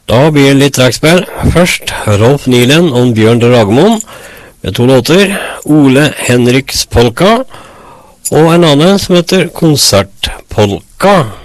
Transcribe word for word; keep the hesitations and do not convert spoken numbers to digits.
Da blir det litt trekkspill. Først Rolf Nilen og Bjørn Dragmoen med to låter. Ole Henriks Polka og en annen som heter Konsertpolka.